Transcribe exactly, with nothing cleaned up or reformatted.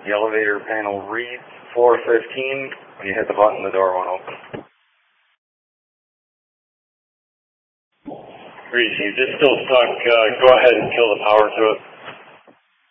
The elevator panel reads floor fifteen. When you hit the button, the door won't open. Reese, you just still stuck. Uh, go ahead and kill the power to it.